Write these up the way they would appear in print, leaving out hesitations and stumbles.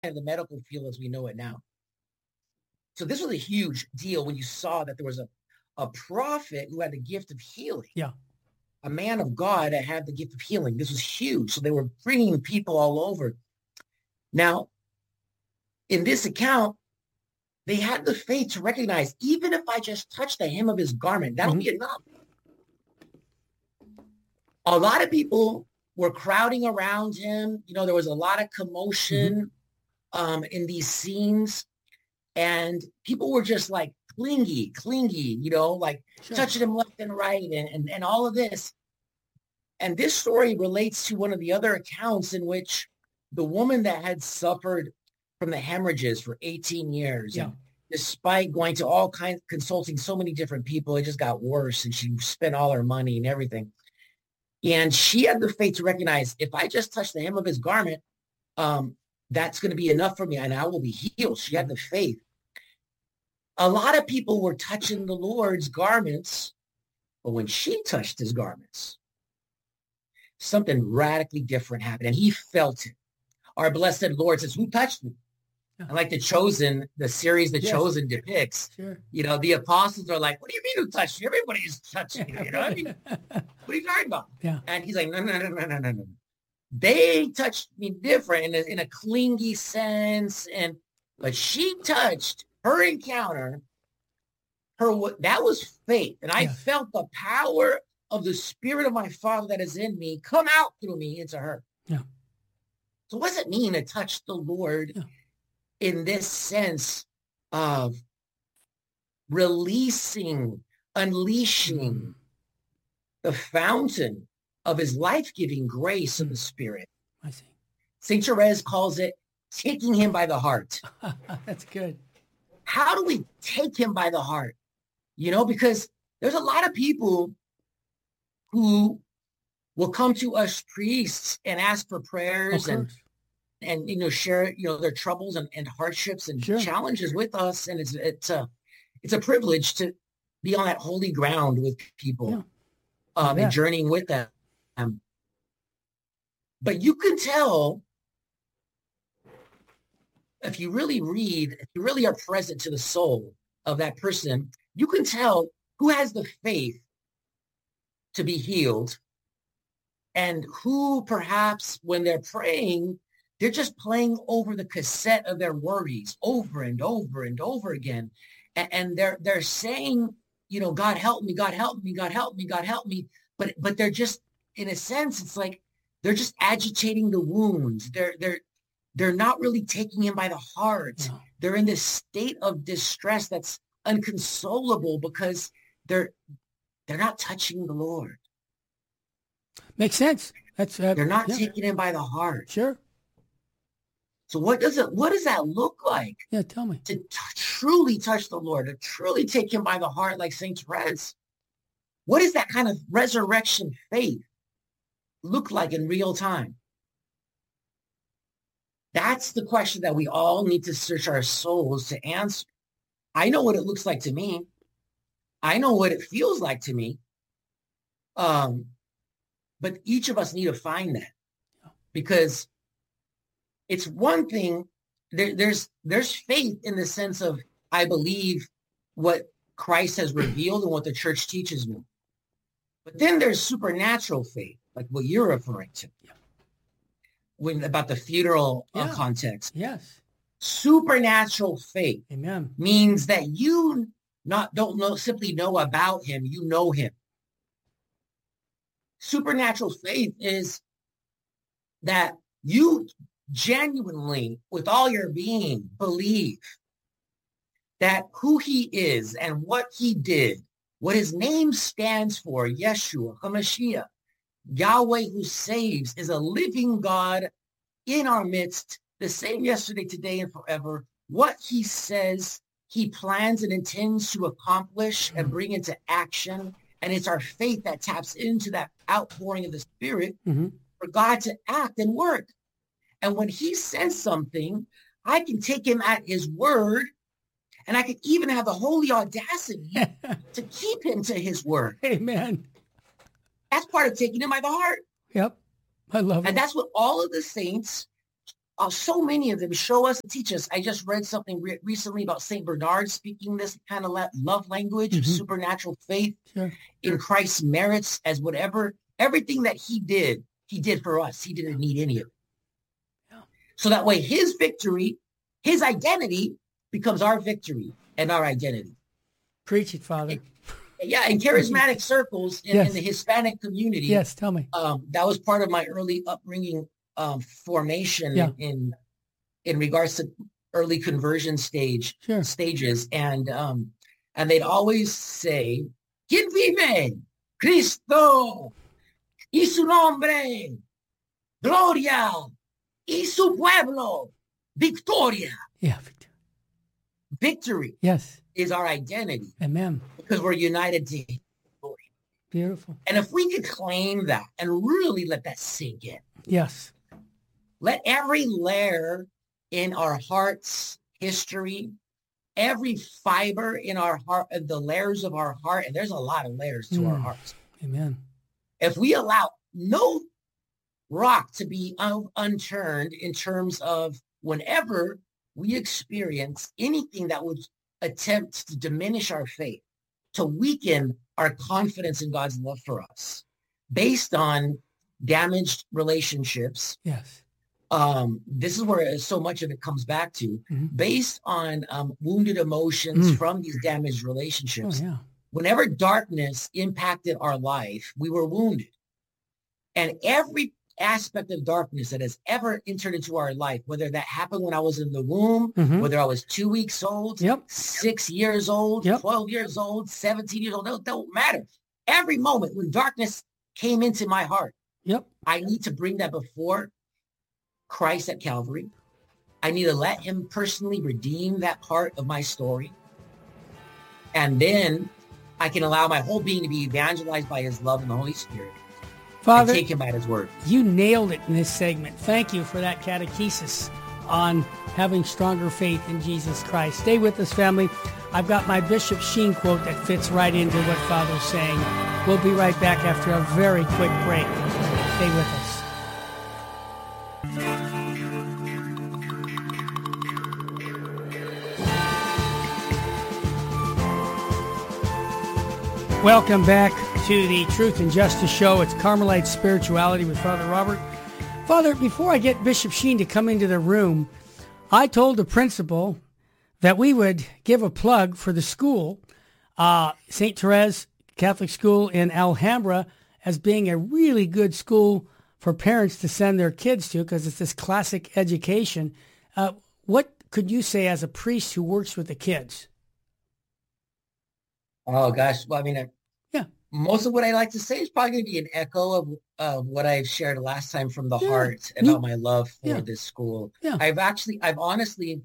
of the medical field as we know it now. So this was a huge deal when you saw that there was a prophet who had the gift of healing, Yeah. a man of God that had the gift of healing. This was huge. So they were bringing people all over. Now, in this account, they had the faith to recognize, even if I just touch the hem of his garment, that'll be enough. A lot of people were crowding around him. You know, there was a lot of commotion in these scenes. And people were just like clingy, you know, like touching him left and right and all of this. And this story relates to one of the other accounts in which the woman that had suffered from the hemorrhages for 18 years, and despite going to all kinds, consulting so many different people, it just got worse, and she spent all her money and everything. And she had the faith to recognize, if I just touch the hem of his garment, that's going to be enough for me, and I will be healed. She had the faith. A lot of people were touching the Lord's garments, but when she touched his garments, something radically different happened, and he felt it. Our blessed Lord says, who touched me? And like The Chosen, the series The Chosen depicts, you know, the apostles are like, what do you mean who touched you? Everybody's touching you, you know? I mean, what are you talking about? And he's like, no. They touched me different in a clingy sense, but she touched her encounter, that was faith. And I felt the power of the Spirit of my Father that is in me come out through me into her. So what does it mean to touch the Lord in this sense of releasing, unleashing the fountain of his life-giving grace of the Spirit? I see. St. Therese calls it taking him by the heart. That's good. How do we take him by the heart? You know, because there's a lot of people who will come to us priests and ask for prayers and you know, share, you know, their troubles and hardships and challenges with us. And it's a privilege to be on that holy ground with people and journeying with them. But you can tell, if you really read, if you really are present to the soul of that person, you can tell who has the faith to be healed and who perhaps when they're praying, they're just playing over the cassette of their worries over and over and over again. And they're saying, you know, God help me, God help me, God help me, God help me. But they're just, in a sense, it's like they're just agitating the wounds. They're not really taking him by the heart. No. They're in this state of distress that's inconsolable because they're not touching the Lord. Makes sense. They're not taking him by the heart. Sure. So what does that look like? Yeah, tell me. To truly touch the Lord, to truly take him by the heart like St. Therese. What is that kind of resurrection faith look like in real time? That's the question that we all need to search our souls to answer. I know what it looks like to me. I know what it feels like to me. But each of us need to find that, because it's one thing. There's faith in the sense of, I believe what Christ has revealed and what the church teaches me. But then there's supernatural faith, like what you're referring to. About the funeral context. Yes. Supernatural faith means that you don't simply know about him, you know him. Supernatural faith is that you genuinely, with all your being, believe that who he is and what he did, what his name stands for, Yeshua, HaMashiach, Yahweh who saves, is a living God in our midst, the same yesterday, today, and forever. What he says, he plans and intends to accomplish and bring into action. And it's our faith that taps into that outpouring of the Spirit for God to act and work. And when he says something, I can take him at his word, and I can even have the holy audacity to keep him to his word. Amen. That's part of taking him by the heart. Yep. I love it. And that's what all of the saints so many of them show us and teach us. I just read something recently about St. Bernard speaking this kind of love language of supernatural faith in Christ's merits as whatever, everything that he did for us. He didn't need any of it. Yeah. So that way his victory, his identity becomes our victory and our identity. Preach it, Father. Yeah, in charismatic circles in the Hispanic community. Yes, tell me. That was part of my early upbringing formation in regards to early conversion stages. And they'd always say, "Quien vive? Cristo y su nombre, gloria y su pueblo, victoria." Yeah. Victory. Yes. Is our identity. Amen. Because we're united to his glory. Beautiful. And if we could claim that and really let that sink in. Yes. Let every layer in our heart's history, every fiber in our heart, the layers of our heart, and there's a lot of layers to our hearts. Amen. If we allow no rock to be unturned in terms of whenever we experience anything that would attempt to diminish our faith, to weaken our confidence in God's love for us based on damaged relationships. Yes. This is where so much of it comes back to, based on wounded emotions from these damaged relationships. Oh, yeah. Whenever darkness impacted our life, we were wounded. And every aspect of darkness that has ever entered into our life, whether that happened when I was in the womb, whether I was 2 weeks old, 6 years old, 12 years old, 17 years old, that don't matter. Every moment when darkness came into my heart, I need to bring that before Christ at Calvary. I need to let him personally redeem that part of my story. And then I can allow my whole being to be evangelized by his love and the Holy Spirit. Father, take him at his word. You nailed it in this segment. Thank you for that catechesis on having stronger faith in Jesus Christ. Stay with us, family. I've got my Bishop Sheen quote that fits right into what Father's saying. We'll be right back after a very quick break. Stay with us. Welcome back to the Truth and Justice Show. It's Carmelite Spirituality with Father Robert. Father, before I get Bishop Sheen to come into the room, I told the principal that we would give a plug for the school, St. Therese Catholic School in Alhambra, as being a really good school for parents to send their kids to because it's this classic education. What could you say as a priest who works with the kids? Oh, gosh. Well, I mean, most of what I like to say is probably going to be an echo of what I've shared last time from the heart about my love for this school. Yeah. I've honestly,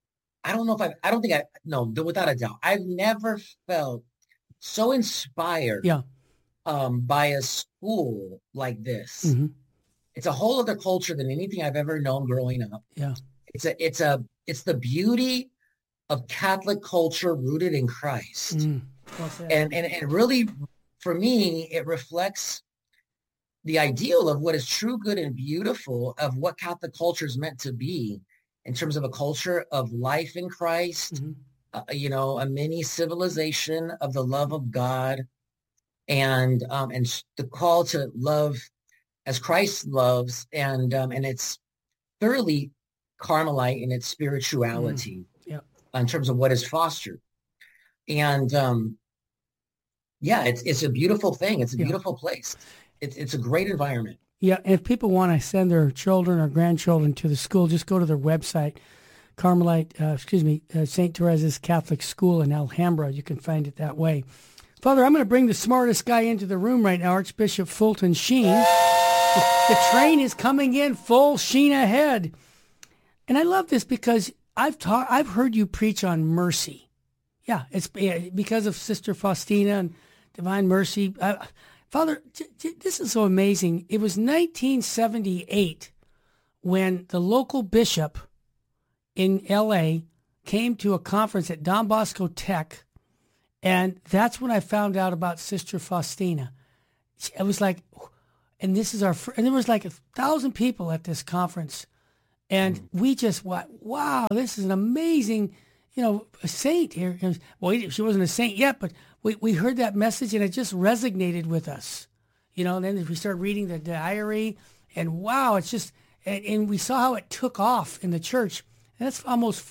without a doubt, I've never felt so inspired by a school like this. Mm-hmm. It's a whole other culture than anything I've ever known growing up. Yeah. It's the beauty of Catholic culture rooted in Christ. Mm. And really, for me, it reflects the ideal of what is true, good, and beautiful of what Catholic culture is meant to be in terms of a culture of life in Christ, a mini civilization of the love of God, and the call to love as Christ loves, and it's thoroughly Carmelite in its spirituality in terms of what is fostered. And it's a beautiful thing. It's a beautiful place. It's a great environment. Yeah, and if people want to send their children or grandchildren to the school, just go to their website, St. Therese's Catholic School in Alhambra. You can find it that way. Father, I'm going to bring the smartest guy into the room right now, Archbishop Fulton Sheen. The train is coming in full Sheen ahead. And I love this because I've heard you preach on mercy. Yeah, it's because of Sister Faustina and Divine Mercy. Father, this is so amazing. It was 1978 when the local bishop in L.A. came to a conference at Don Bosco Tech, and that's when I found out about Sister Faustina. It was like, and this is and there was like 1,000 people at this conference, And we just went, wow, this is an amazing, a saint here. Well, she wasn't a saint yet, but we heard that message and it just resonated with us. And then we started reading the diary and wow, it's just, and we saw how it took off in the church. And that's almost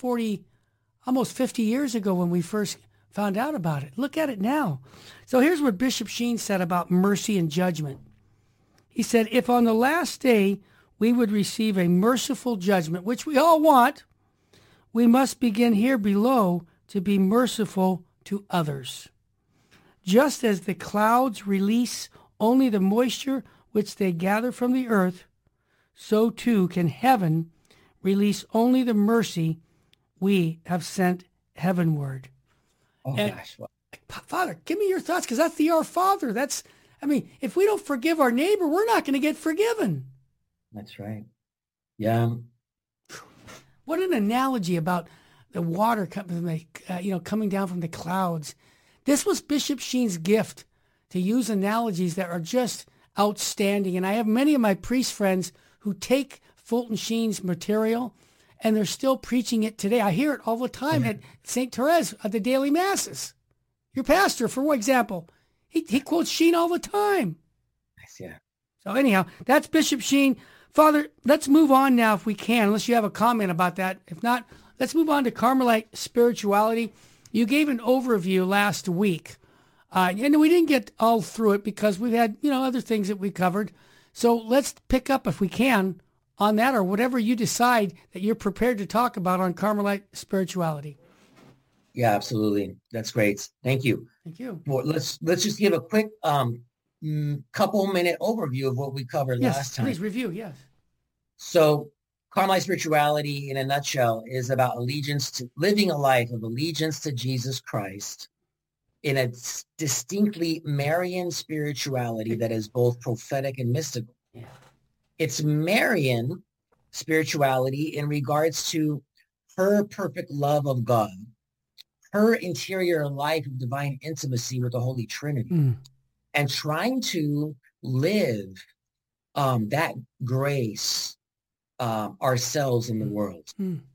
50 years ago when we first found out about it. Look at it now. So here's what Bishop Sheen said about mercy and judgment. He said, if on the last day we would receive a merciful judgment, which we all want, we must begin here below to be merciful to others. Just as the clouds release only the moisture which they gather from the earth, so too can heaven release only the mercy we have sent heavenward. Oh, and, gosh. Well, Father, give me your thoughts, because that's the Our Father. If we don't forgive our neighbor, we're not going to get forgiven. that's right. Yeah. What an analogy about the water coming down from the clouds. This was Bishop Sheen's gift, to use analogies that are just outstanding. And I have many of my priest friends who take Fulton Sheen's material, and they're still preaching it today. I hear it all the time at St. Therese at the daily masses. Your pastor, for example, he quotes Sheen all the time. Yeah. So anyhow, that's Bishop Sheen. Father, let's move on now if we can, unless you have a comment about that. If not, let's move on to Carmelite spirituality. You gave an overview last week, and we didn't get all through it because we've had, other things that we covered. So let's pick up, if we can, on that, or whatever you decide that you're prepared to talk about on Carmelite spirituality. Yeah, absolutely. That's great. Thank you. Thank you. Well, let's just give a quick couple minute overview of what we covered last time. Please review. Yes. So Carmelite spirituality in a nutshell is about living a life of allegiance to Jesus Christ in a distinctly Marian spirituality that is both prophetic and mystical. Yeah. It's Marian spirituality in regards to her perfect love of God, her interior life of divine intimacy with the Holy Trinity, and trying to live that grace ourselves in the world,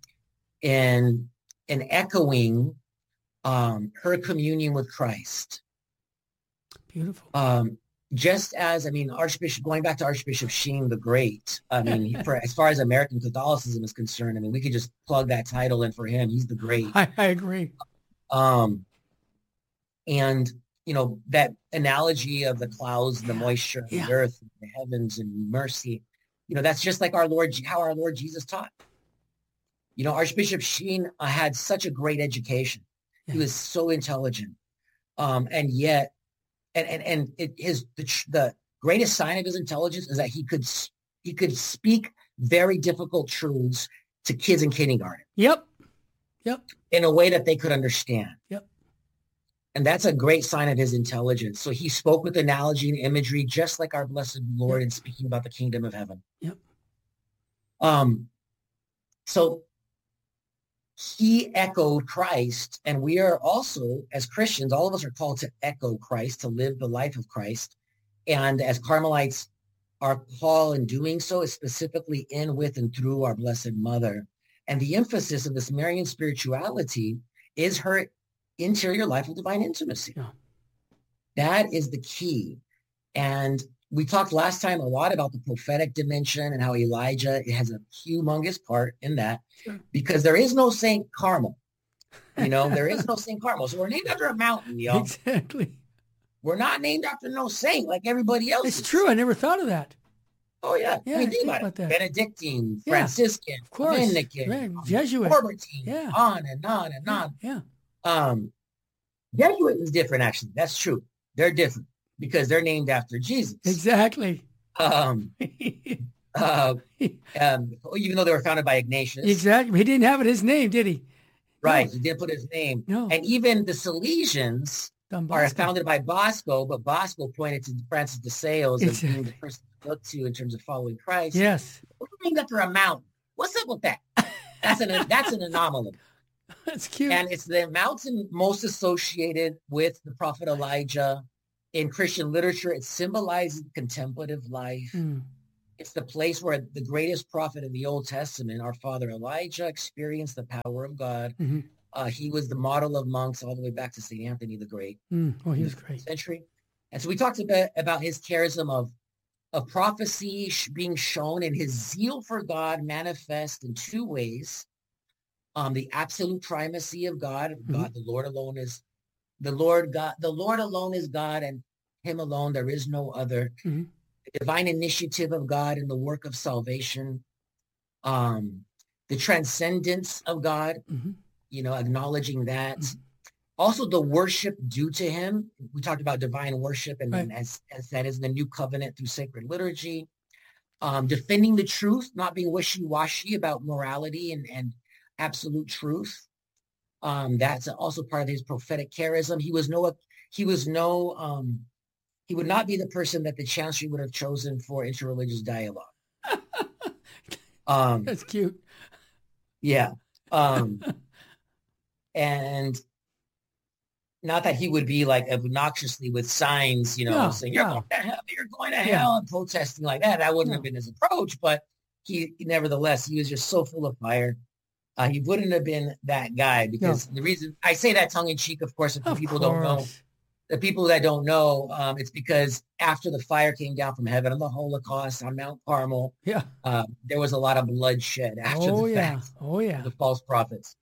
and echoing her communion with Christ. Beautiful. Just as, going back to Archbishop Sheen the Great, as far as American Catholicism is concerned, we could just plug that title in for him. He's the great. I agree. And, that analogy of the clouds, the moisture, the earth, the heavens, and mercy, that's just like how our Lord Jesus taught. Archbishop Sheen had such a great education. Yeah. He was so intelligent. And yet, the greatest sign of his intelligence is that he could speak very difficult truths to kids in kindergarten. Yep. In a way that they could understand. Yep. And that's a great sign of his intelligence. So he spoke with analogy and imagery, just like our blessed Lord in speaking about the kingdom of heaven. Yep. So he echoed Christ, and we are also, as Christians, all of us are called to echo Christ, to live the life of Christ. And as Carmelites, our call in doing so is specifically in, with, and through our Blessed Mother. And the emphasis of this Marian spirituality is her interior life of divine intimacy. Yeah. That is the key. And we talked last time a lot about the prophetic dimension and how Elijah has a humongous part in that, because there is no Saint Carmel. There is no Saint Carmel. So we're named after a mountain, y'all. Exactly. We're not named after no saint like everybody else. It's true. I never thought of that. Oh, yeah. Think about that. Benedictine, Franciscan, of course. Dominican, Jesuit. Corbertine, on and on and on. Yeah. Jesuit is different, actually. That's true. They're different because they're named after Jesus. Exactly. Even though they were founded by Ignatius. Exactly. He didn't have it his name, did he? Right. No. He didn't put his name. No. And even the Salesians are founded by Bosco, but Bosco pointed to Francis de Sales as being the person to look to in terms of following Christ. Yes. We're named after a mountain. What's up with that? That's an anomaly. That's cute. And it's the mountain most associated with the prophet Elijah. In Christian literature, it symbolizes contemplative life. It's the place where the greatest prophet of the Old Testament, our father Elijah, experienced the power of God. Mm-hmm. He was the model of monks all the way back to St. Anthony the Great. Oh, he was the great. Century. And so we talked a bit about his charism of prophecy being shown, and his zeal for God manifest in two ways. The absolute primacy of God. God, the Lord alone is the Lord God. The Lord alone is God, and him alone, there is no other. Mm-hmm. The divine initiative of God in the work of salvation. The transcendence of God, acknowledging that. Also, the worship due to him. We talked about divine worship, and then as that is in the new covenant through sacred liturgy. Defending the truth, not being wishy-washy about morality and absolute truth. That's also part of his prophetic charism. He would not be the person that the chancellery would have chosen for interreligious dialogue. That's cute. Yeah. And not that he would be like obnoxiously with signs, saying, you're going to hell, you're going to hell, and protesting like that. That wouldn't have been his approach, but nevertheless, he was just so full of fire. He wouldn't have been that guy, because the reason I say that tongue in cheek, of course, if people don't know, the people that don't know, it's because after the fire came down from heaven on the Holocaust on Mount Carmel, there was a lot of bloodshed after the fact. The false prophets.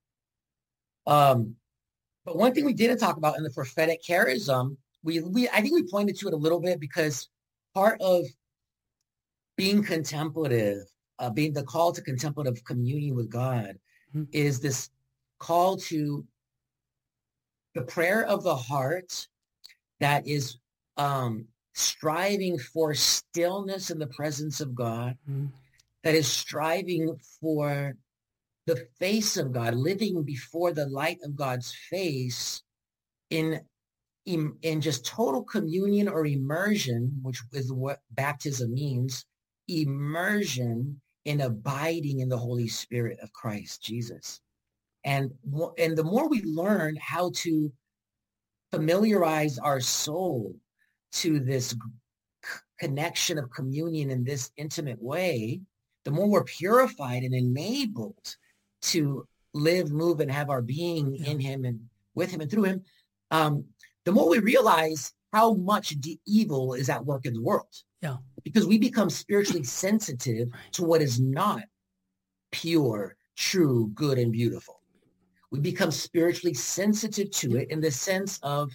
But one thing we didn't talk about in the prophetic charism, I think we pointed to it a little bit, because part of being contemplative, being the call to contemplative communion with God, is this call to the prayer of the heart that is striving for stillness in the presence of God, that is striving for the face of God, living before the light of God's face in just total communion or immersion, which is what baptism means, immersion in abiding in the Holy Spirit of Christ Jesus. And the more we learn how to familiarize our soul to this connection of communion in this intimate way, the more we're purified and enabled to live, move, and have our being in him and with him and through him, the more we realize how much evil is at work in the world. Yeah. Because we become spiritually sensitive to what is not pure, true, good, and beautiful. We become spiritually sensitive to it in the sense of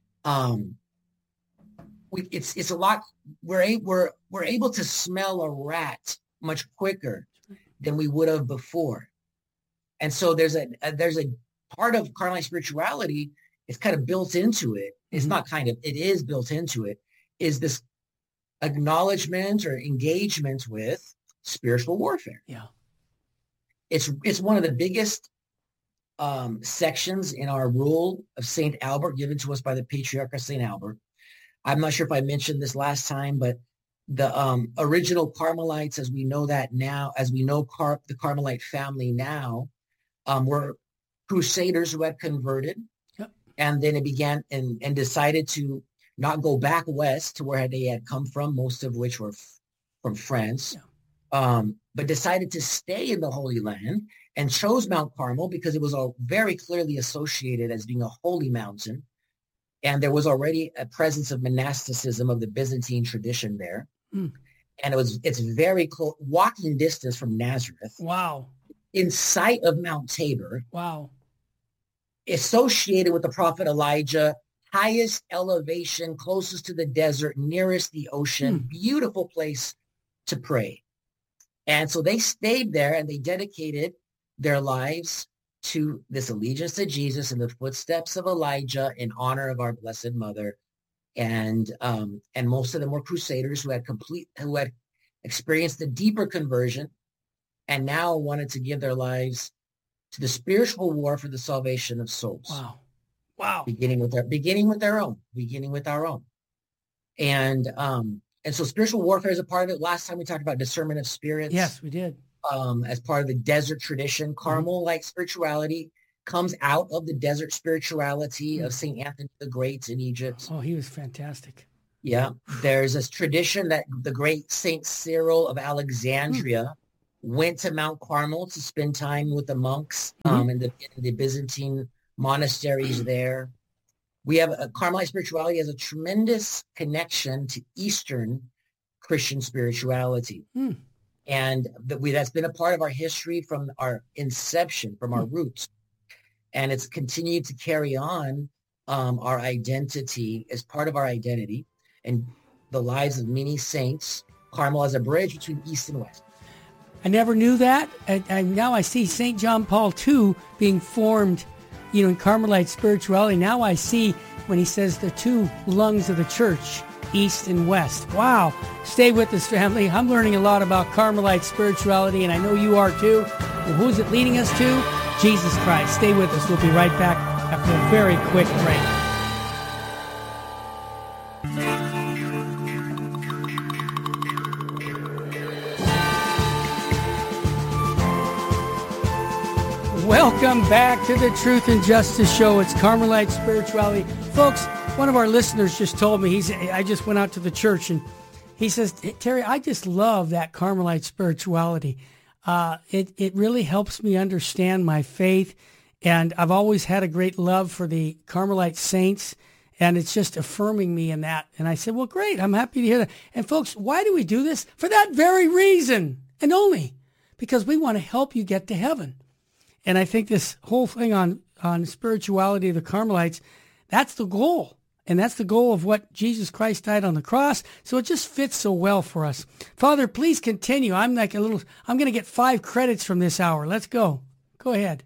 it's a lot. We're able to smell a rat much quicker than we would have before. And so there's a part of Carmelite spirituality. It's kind of built into it. It's not kind of, it is built into it, is this acknowledgement or engagement with spiritual warfare. Yeah. It's one of the biggest sections in our rule of St. Albert, given to us by the Patriarch of St. Albert. I'm not sure if I mentioned this last time, but the original Carmelites, as we know that now, as we know the Carmelite family now, were crusaders who had converted. Yep. And then it began and decided to not go back west to where they had come from, most of which were from France, but decided to stay in the Holy Land and chose Mount Carmel because it was all very clearly associated as being a holy mountain. And there was already a presence of monasticism of the Byzantine tradition there. And it's very close, walking distance from Nazareth. Wow. In sight of Mount Tabor. Wow. Associated with the prophet Elijah, highest elevation, closest to the desert, nearest the ocean, beautiful place to pray. And so they stayed there and they dedicated their lives to this allegiance to Jesus in the footsteps of Elijah in honor of our Blessed Mother. And most of them were crusaders who had experienced a deeper conversion and now wanted to give their lives to the spiritual war for the salvation of souls. Wow. Beginning with our own. And so spiritual warfare is a part of it. Last time we talked about discernment of spirits. Yes, we did. As part of the desert tradition. Carmel-like spirituality comes out of the desert spirituality of St. Anthony the Great in Egypt. Oh, he was fantastic. Yeah, there's this tradition that the great Saint Cyril of Alexandria went to Mount Carmel to spend time with the monks Mm-hmm. in the Byzantine monasteries there. We have Carmelite spirituality has a tremendous connection to Eastern Christian spirituality. Mm. And that's been a part of our history from our inception, from our roots. And it's continued to carry on our identity as part of our identity and the lives of many saints. Carmel as a bridge between East and West. I never knew that. And now I see St. John Paul II being formed, in Carmelite spirituality. Now I see when he says the two lungs of the church, East and West. Wow. Stay with us, family. I'm learning a lot about Carmelite spirituality, and I know you are too. Well, who's it leading us to? Jesus Christ. Stay with us. We'll be right back after a very quick break. Welcome back to the Truth and Justice Show. It's Carmelite Spirituality. Folks, one of our listeners just told me, I just went out to the church, and he says, Terry, I just love that Carmelite spirituality. It really helps me understand my faith, and I've always had a great love for the Carmelite saints, and it's just affirming me in that. And I said, well, great, I'm happy to hear that. And folks, why do we do this? For that very reason, and only because we want to help you get to heaven. And I think this whole thing on spirituality of the Carmelites, that's the goal. And that's the goal of what Jesus Christ died on the cross. So it just fits so well for us. Father, please continue. I'm going to get 5 credits from this hour. Let's go. Go ahead.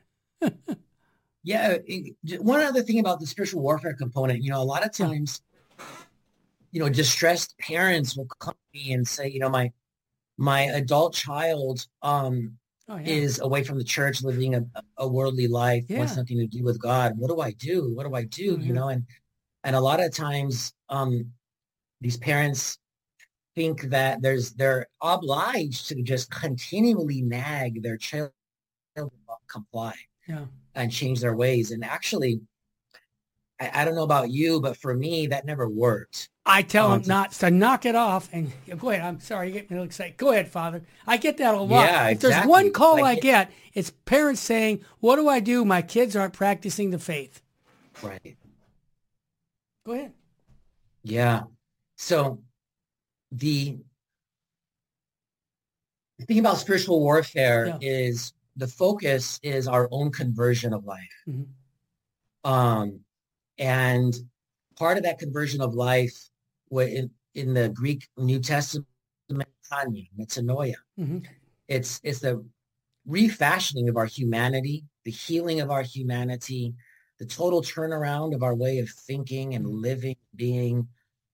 Yeah. One other thing about the spiritual warfare component, a lot of times, distressed parents will come to me and say, my adult child, is away from the church, living a worldly life, wants nothing to do with God. What do I do? What do I do? And a lot of times these parents think that they're obliged to just continually nag their child to comply and change their ways. And actually, I don't know about you, but for me, that never worked. I tell them not to knock it off. And go ahead. I'm sorry. You get me excited. Go ahead, Father. I get that a lot. Yeah, if there's one call I get, it's parents saying, what do I do? My kids aren't practicing the faith. Right. Go ahead. Yeah. So the thing about spiritual warfare is the focus is our own conversion of life. Mm-hmm. And part of that conversion of life in the Greek New Testament, metanoia. Mm-hmm. It's the refashioning of our humanity, the healing of our humanity, the total turnaround of our way of thinking and living, being.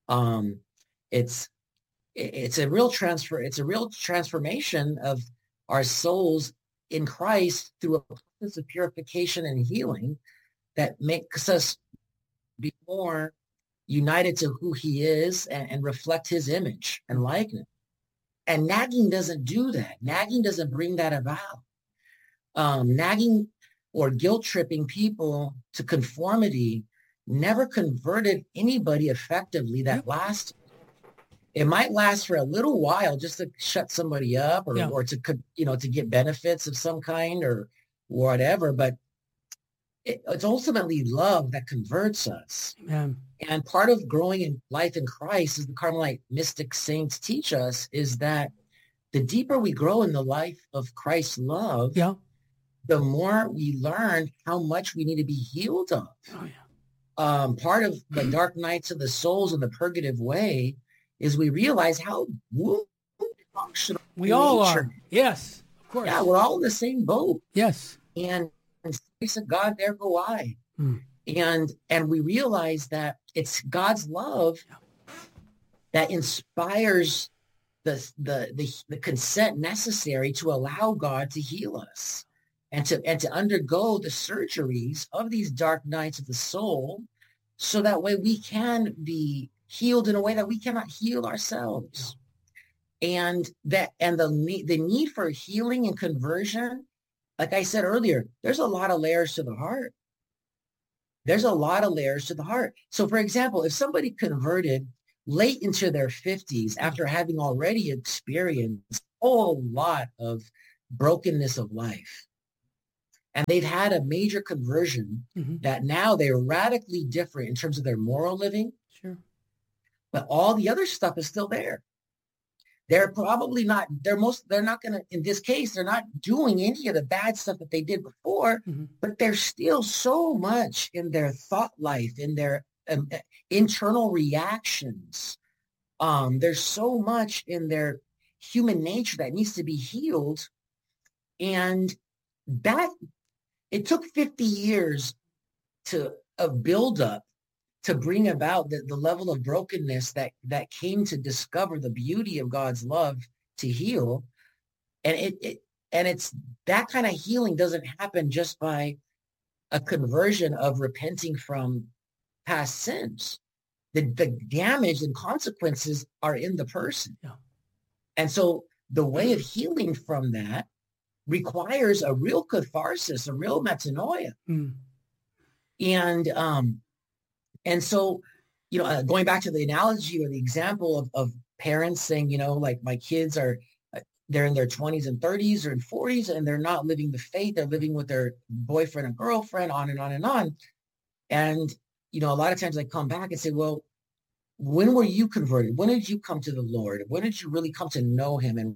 It's a real transfer. It's a real transformation of our souls in Christ through a process of purification and healing that makes us be more united to who he is and reflect his image and likeness. And nagging doesn't do that. Nagging doesn't bring that about. Nagging or guilt tripping people to conformity never converted anybody effectively that lasted. It might last for a little while just to shut somebody up or to get benefits of some kind or whatever. But it's ultimately love that converts us. Amen. And part of growing in life in Christ, as the Carmelite mystic saints teach us, is that the deeper we grow in the life of Christ's love, the more we learn how much we need to be healed of. Oh, yeah. Part of the dark nights of the souls in the purgative way is we realize how wounded functional we all are. Yes, of course. Yeah, we're all in the same boat. Yes. And grace of God, there go I. And we realize that it's God's love that inspires the consent necessary to allow God to heal us and to undergo the surgeries of these dark nights of the soul, so that way we can be healed in a way that we cannot heal ourselves. And the need for healing and conversion, like I said earlier, there's a lot of layers to the heart. There's a lot of layers to the heart. So, for example, if somebody converted late into their 50s after having already experienced a whole lot of brokenness of life. And they've had a major conversion that now they're radically different in terms of their moral living. Sure. But all the other stuff is still there. They're probably not, they're not going to, in this case, they're not doing any of the bad stuff that they did before, but there's still so much in their thought life, in their internal reactions. There's so much in their human nature that needs to be healed. And that, it took 50 years of buildup to bring about the level of brokenness that came to discover the beauty of God's love to heal. And it's that kind of healing doesn't happen just by a conversion of repenting from past sins. The damage and consequences are in the person. Yeah. And so the way of healing from that requires a real catharsis, a real metanoia. And so, going back to the analogy or the example of parents saying, like my kids they're in their 20s and 30s or in 40s and they're not living the faith. They're living with their boyfriend and girlfriend, on and on and on. And, a lot of times I come back and say, well, when were you converted? When did you come to the Lord? When did you really come to know him? And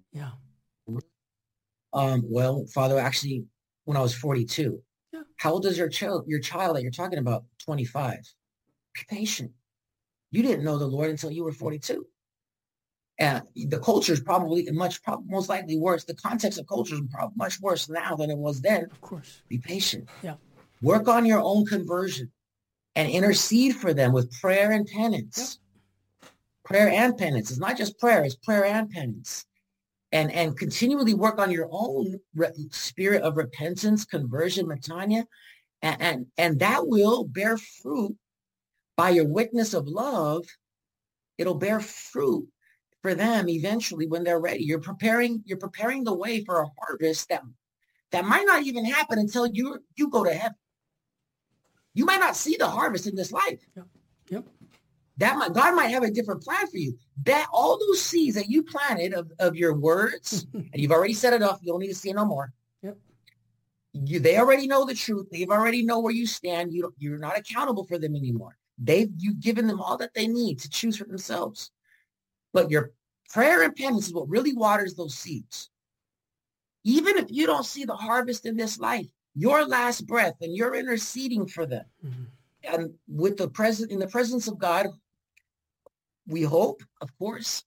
well, Father, actually, when I was 42. Yeah. How old is your child that you're talking about? 25. Be patient. You didn't know the Lord until you were 42. And the culture is probably most likely worse. The context of culture is much worse now than it was then. Of course. Be patient. Yeah. Work on your own conversion and intercede for them with prayer and penance. Yep. Prayer and penance. It's not just prayer. It's prayer and penance. And continually work on your own spirit of repentance, conversion, metanoia, and that will bear fruit by your witness of love. It'll bear fruit for them eventually when they're ready. You're preparing the way for a harvest that might not even happen until you go to heaven. You might not see the harvest in this life. Yep. God might have a different plan for you. That all those seeds that you planted of your words, and you've already said enough, you don't need to say no more. Yep. They already know the truth. They've already know where you stand. You're not accountable for them anymore. You've given them all that they need to choose for themselves. But your prayer and penance is what really waters those seeds. Even if you don't see the harvest in this life, your last breath and you're interceding for them. And in the presence of God, we hope, of course,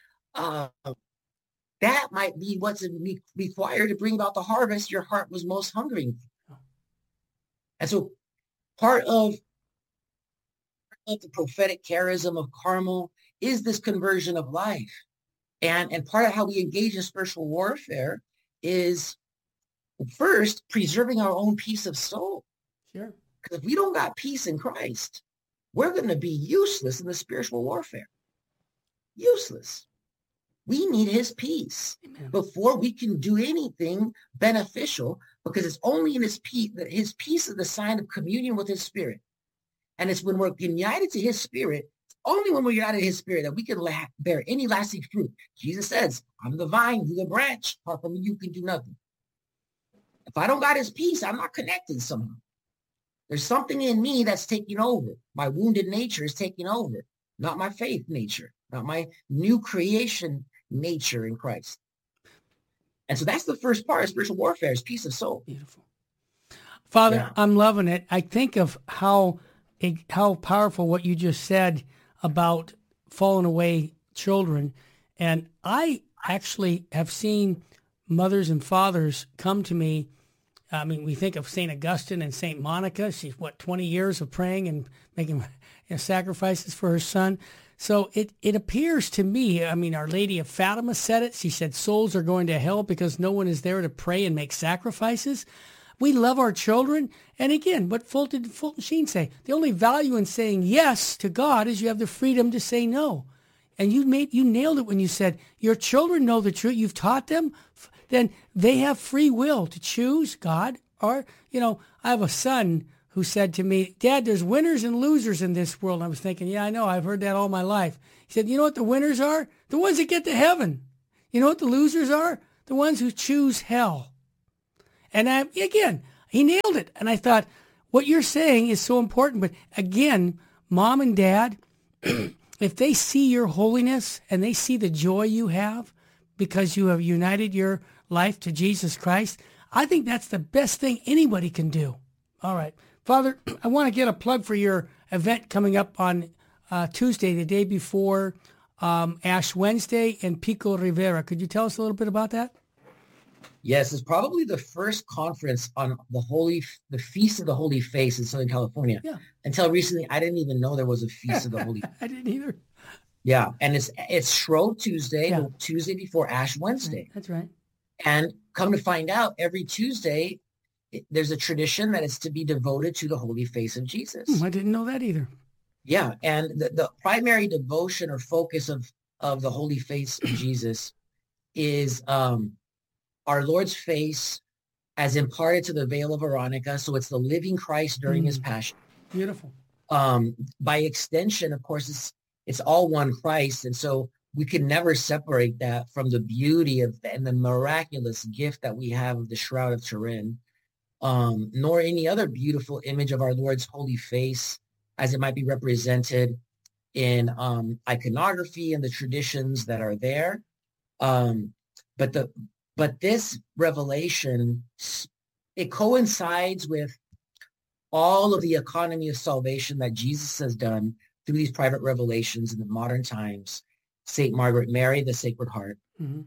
that might be what's required to bring about the harvest your heart was most hungering for. And so part of the prophetic charism of Carmel is this conversion of life. And part of how we engage in spiritual warfare is first preserving our own peace of soul. Sure. Because if we don't got peace in Christ, we're going to be useless in the spiritual warfare. Useless. We need his peace. Amen. Before we can do anything beneficial, because it's only in his peace that his peace is the sign of communion with his spirit. And it's when we're united to his spirit, only when we're united to his spirit that we can bear any lasting fruit. Jesus says, I'm the vine, you're the branch. Apart from me, you can do nothing. If I don't got his peace, I'm not connected somehow. There's something in me that's taking over. My wounded nature is taking over, not my faith nature, not my new creation nature in Christ. And so that's the first part of spiritual warfare is peace of soul. Beautiful. Father, I'm loving it. I think of how powerful what you just said about fallen away children. And I actually have seen mothers and fathers come to me. I mean, we think of St. Augustine and St. Monica. She's, 20 years of praying and making sacrifices for her son. So it appears to me, I mean, Our Lady of Fatima said it. She said souls are going to hell because no one is there to pray and make sacrifices. We love our children. And again, what Fulton Sheen say, the only value in saying yes to God is you have the freedom to say no. And you nailed it when you said your children know the truth. You've taught them. Then they have free will to choose God. Or, I have a son who said to me, Dad, there's winners and losers in this world. I was thinking, yeah, I know. I've heard that all my life. He said, you know what the winners are? The ones that get to heaven. You know what the losers are? The ones who choose hell. And again, he nailed it. And I thought, what you're saying is so important. But again, Mom and Dad, if they see your holiness and they see the joy you have because you have united your life to Jesus Christ, I think that's the best thing anybody can do. All right. Father, I want to get a plug for your event coming up on Tuesday, the day before Ash Wednesday in Pico Rivera. Could you tell us a little bit about that? Yes, it's probably the first conference on the Feast of the Holy Face in Southern California. Yeah. Until recently, I didn't even know there was a Feast of the Holy Face. I didn't either. Yeah, and it's Shrove Tuesday, Yeah. the Tuesday before Ash Wednesday. That's right. And come to find out, every Tuesday, there's a tradition that is to be devoted to the Holy Face of Jesus. I didn't know that either. Yeah, and the primary devotion or focus of the Holy Face of Jesus is our Lord's face as imparted to the veil of Veronica. So it's the living Christ during his passion. Beautiful. By extension, of course, it's all one Christ. And so we can never separate that from the beauty of and the miraculous gift that we have of the Shroud of Turin, nor any other beautiful image of our Lord's holy face as it might be represented in iconography and the traditions that are there. But this revelation, it coincides with all of the economy of salvation that Jesus has done through these private revelations in the modern times. St. Margaret Mary, the Sacred Heart,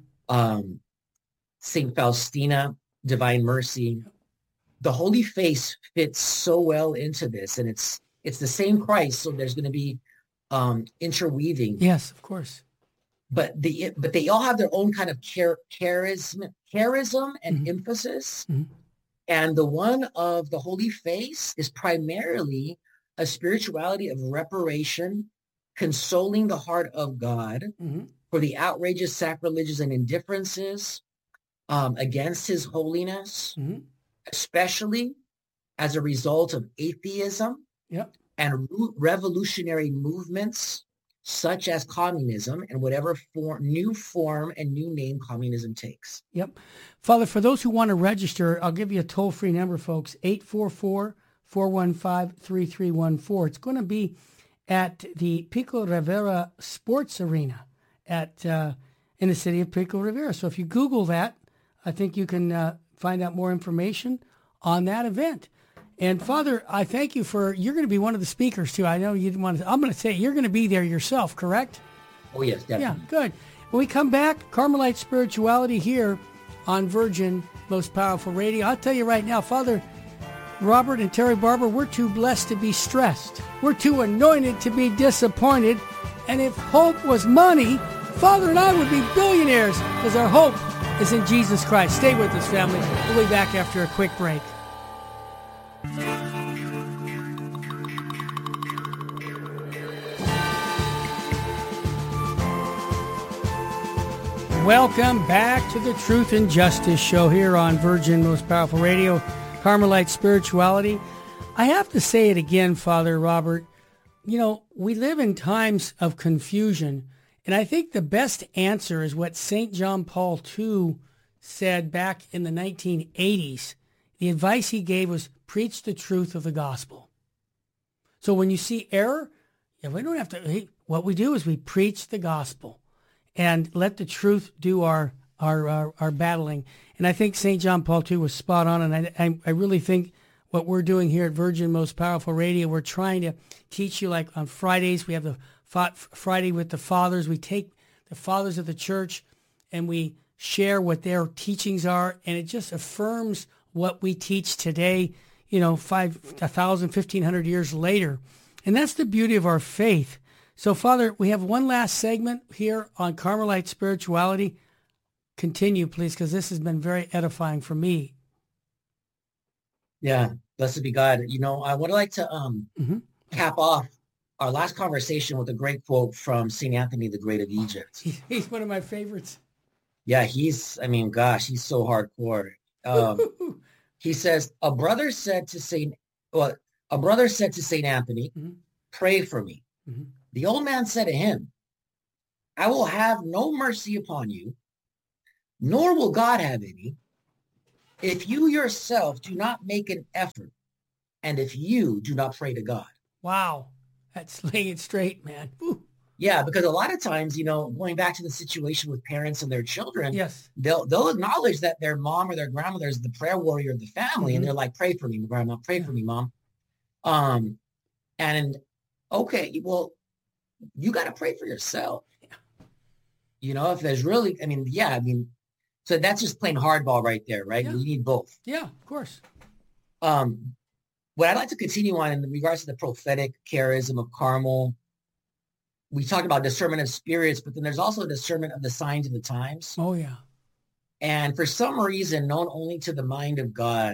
St. Faustina, Divine Mercy. The Holy Face fits so well into this, and it's the same Christ, so there's going to be interweaving. Yes, of course. But they all have their own kind of charism and emphasis. And the one of the Holy Face is primarily a spirituality of reparation, consoling the heart of God for the outrageous, sacrileges, and indifferences against his holiness, especially as a result of atheism and revolutionary movements such as communism and whatever new form and new name communism takes. Yep. Father, for those who want to register, I'll give you a toll-free number, folks, 844-415-3314. It's going to be at the Pico Rivera Sports Arena in the city of Pico Rivera. So if you Google that, I think you can find out more information on that event. And Father, I thank you you're going to be one of the speakers too. I know you didn't want to, I'm going to say you're going to be there yourself, correct? Oh yes, definitely. Yeah, good. When we come back, Carmelite Spirituality here on Virgin Most Powerful Radio. I'll tell you right now, Father Robert and Terry Barber, we're too blessed to be stressed. We're too anointed to be disappointed. And if hope was money, Father and I would be billionaires because our hope is in Jesus Christ. Stay with us, family. We'll be back after a quick break. Welcome back to the Truth and Justice Show here on Virgin Most Powerful Radio, Carmelite Spirituality. I have to say it again, Father Robert. You know, we live in times of confusion, and I think the best answer is what St. John Paul II said back in the 1980s. The advice he gave was preach the truth of the gospel. So when you see error, we don't have to, what we do is we preach the gospel and let the truth do our battling. And I think St. John Paul II was spot on, and I really think what we're doing here at Virgin Most Powerful Radio, we're trying to teach you, like on Fridays, we have the Friday with the Fathers. We take the Fathers of the Church and we share what their teachings are, and it just affirms what we teach today, 1,000, 1,500 years later. And that's the beauty of our faith. So, Father, we have one last segment here on Carmelite Spirituality. Continue, please, because this has been very edifying for me. Yeah, blessed be God. I would like to cap off our last conversation with a great quote from St. Anthony the Great of Egypt. He's one of my favorites. Yeah, he's so hardcore. He says, a brother said to A brother said to St. Anthony, Mm-hmm. pray for me. Mm-hmm. The old man said to him, I will have no mercy upon you, nor will God have any, if you yourself do not make an effort and if you do not pray to God. Wow. That's laying it straight, man. Whew. Yeah, because a lot of times, going back to the situation with parents and their children, Yes. they'll acknowledge that their mom or their grandmother is the prayer warrior of the family, and they're like, pray for me, grandma, pray for me, mom. And okay, well, you got to pray for yourself. If there's really, so that's just plain hardball right there, right? Yeah. You need both. Yeah, of course. What I'd like to continue on in regards to the prophetic charism of Carmel, we talked about discernment of spirits, but then there's also discernment of the signs of the times. Oh, yeah. And for some reason, known only to the mind of God,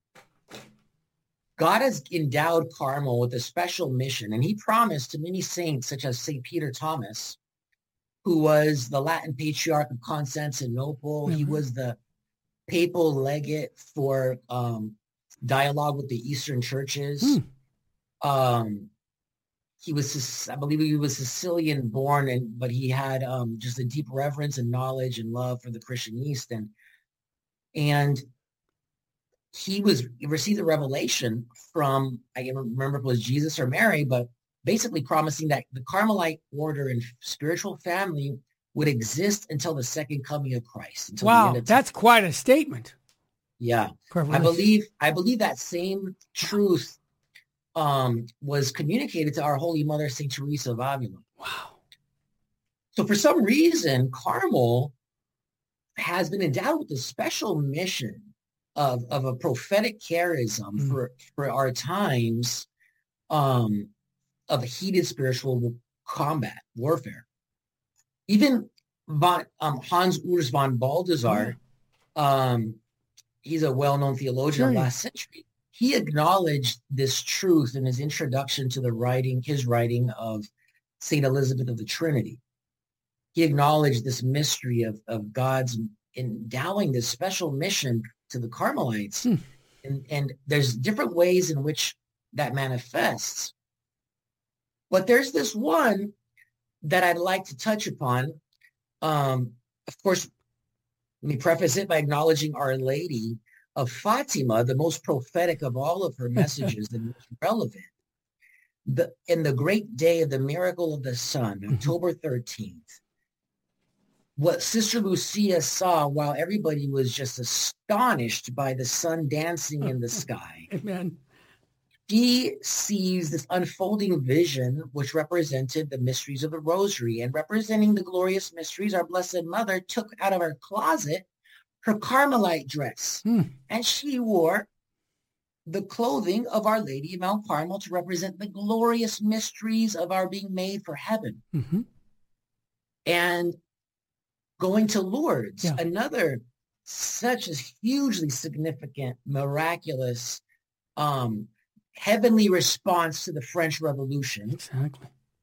God has endowed Carmel with a special mission, and he promised to many saints, such as St. Peter Thomas, who was the Latin patriarch of Constantinople. He was the papal legate for dialogue with the Eastern churches. He was, I believe he was Sicilian born, but he had just a deep reverence and knowledge and love for the Christian East. And he received a revelation from, I can't remember if it was Jesus or Mary, but basically promising that the Carmelite order and spiritual family would exist until the second coming of Christ. Wow, that's quite a statement. Yeah. I believe that same truth was communicated to our Holy Mother, St. Teresa of Avila. Wow. So for some reason, Carmel has been endowed with a special mission of a prophetic charism for our times of heated spiritual combat, warfare. Even Hans Urs von Balthasar, he's a well-known theologian of last century. He acknowledged this truth in his introduction to his writing of St. Elizabeth of the Trinity. He acknowledged this mystery of God's endowing this special mission to the Carmelites. And there's different ways in which that manifests. But there's this one that I'd like to touch upon. Of course, let me preface it by acknowledging Our Lady of Fatima, the most prophetic of all of her messages and most relevant. In the great day of the miracle of the sun, October 13th, what Sister Lucia saw while everybody was just astonished by the sun dancing in the sky. Amen. She sees this unfolding vision, which represented the mysteries of the Rosary, and representing the glorious mysteries, our Blessed Mother took out of her closet her Carmelite dress, and she wore the clothing of Our Lady of Mount Carmel to represent the glorious mysteries of our being made for heaven. And going to Lourdes, another such a hugely significant, miraculous, heavenly response to the French Revolution. Exactly.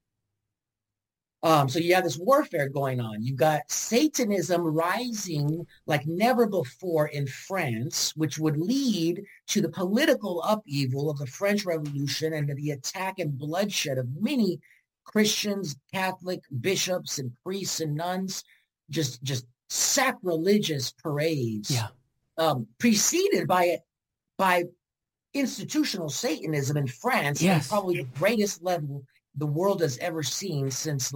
So you have this warfare going on. You've got Satanism rising like never before in France, which would lead to the political upheaval of the French Revolution and to the attack and bloodshed of many Christians, Catholic bishops and priests and nuns, just sacrilegious parades, preceded by institutional Satanism in France, at probably the greatest level the world has ever seen since,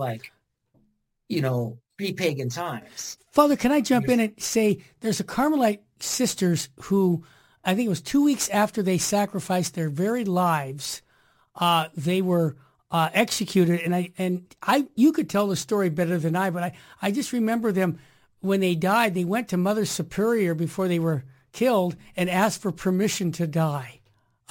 pre-pagan times. Father, can I jump in and say there's a Carmelite sisters who, I think it was 2 weeks after they sacrificed their very lives, they were executed. And you could tell the story better than I, but I just remember them when they died. They went to Mother Superior before they were killed and asked for permission to die.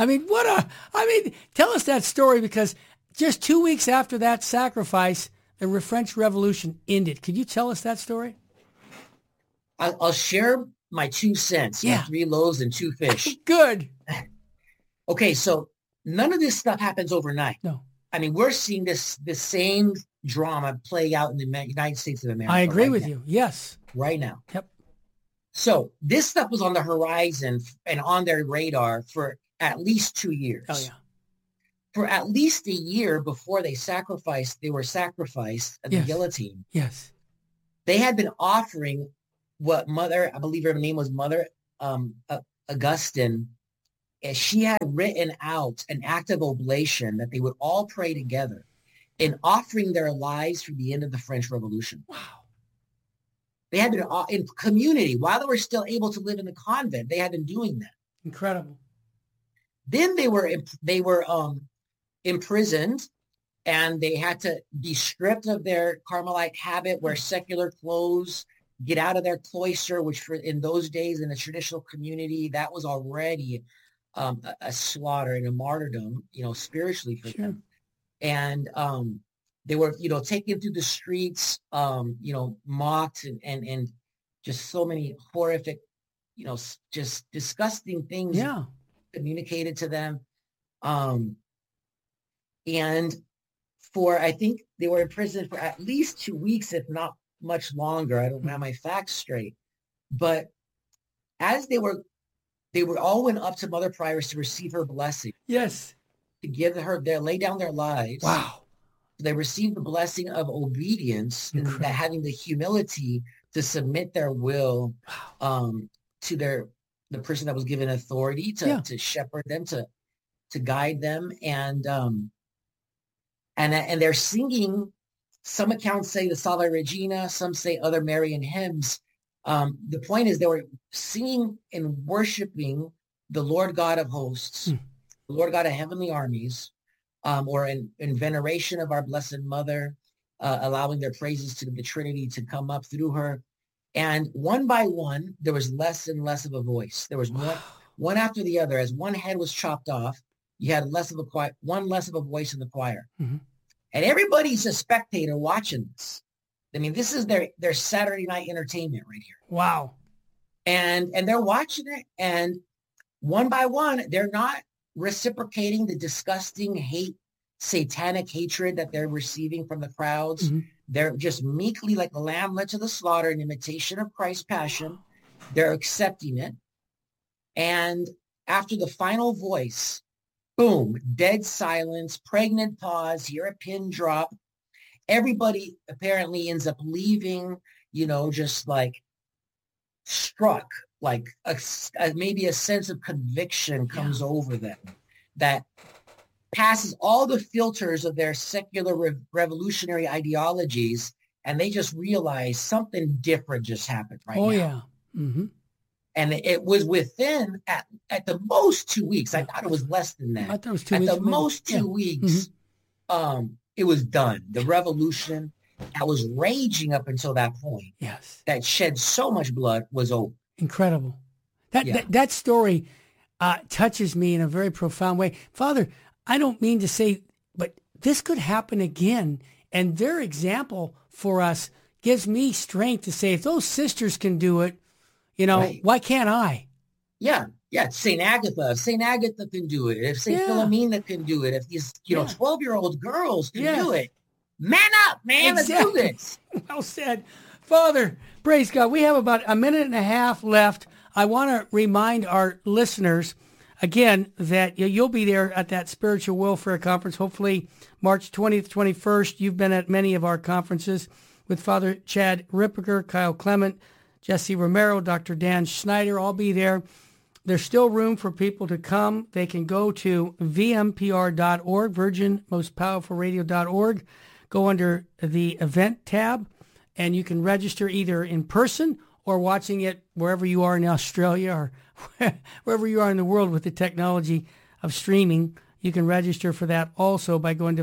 Tell us that story, because just 2 weeks after that sacrifice, the French Revolution ended. Could you tell us that story? I'll share my 2 cents. Yeah. 3 loaves and 2 fish. Good. Okay, so none of this stuff happens overnight. No. We're seeing this same drama play out in the United States of America. I agree with you. Yes. Right now. Yep. So this stuff was on the horizon and on their radar for at least 2 years. Oh, yeah. for at least a year before they were sacrificed at the Yes. guillotine. Yes. They had been offering what I believe her name was Mother Augustine, and she had written out an act of oblation that they would all pray together in offering their lives for the end of the French Revolution. Wow. They had been in community while they were still able to live in the convent. They had been doing that. Incredible. Then they were imprisoned, and they had to be stripped of their Carmelite habit, wear secular clothes, get out of their cloister, which in those days in the traditional community, that was already a slaughter and a martyrdom, spiritually for them. And they were, taken through the streets, mocked and just so many horrific, just disgusting things communicated to them. And I think they were in prison for at least 2 weeks, if not much longer. I don't have my facts straight. But as they all went up to Mother Prioress to receive her blessing. Yes. To give her lay down their lives. Wow. They received the blessing of obedience and that having the humility to submit their will to the person that was given authority to shepherd them, to guide them. And they're singing, some accounts say the Salve Regina, some say other Marian hymns. The point is they were singing and worshiping the Lord God of hosts, the Lord God of heavenly armies, or in veneration of our Blessed Mother, allowing their praises to the Trinity to come up through her. And one by one, there was less and less of a voice. There was one after the other. As one head was chopped off, you had one less of a voice in the choir. Mm-hmm. And everybody's a spectator watching this. I mean, this is their Saturday night entertainment right here. Wow. And they're watching it, and one by one, they're not reciprocating the disgusting satanic hatred that they're receiving from the crowds. Mm-hmm. They're just meekly, like a lamb led to the slaughter, in imitation of Christ's passion. They're accepting it. And after the final voice, boom, dead silence, pregnant pause, hear a pin drop. Everybody apparently ends up leaving, just like struck, like maybe a sense of conviction comes over them that passes all the filters of their secular revolutionary ideologies, and they just realize something different just happened right now. Oh, yeah. Mm-hmm. And it was within, at the most 2 weeks. I thought it was less than that. I thought it was 2 weeks. At the most 2 weeks, it was done. The revolution that was raging up until that point, that shed so much blood, was over. Incredible. That story touches me in a very profound way. Father, I don't mean to say, but this could happen again. And their example for us gives me strength to say, if those sisters can do it, why can't I? Yeah. St. Agatha. If St. Agatha can do it, if St. Philomena can do it, if these 12-year-old girls can do it, man up, man. Exactly. Let's do this. Well said. Father, praise God. We have about a minute and a half left. I want to remind our listeners, again, that you'll be there at that Spiritual Warfare Conference, hopefully March 20th, 21st. You've been at many of our conferences with Father Chad Ripperger, Kyle Clement, Jesse Romero, Dr. Dan Schneider. I'll be there. There's still room for people to come. They can go to vmpr.org, virginmostpowerfulradio.org. Go under the event tab, and you can register either in person or watching it wherever you are in Australia or wherever you are in the world with the technology of streaming. You can register for that also by going to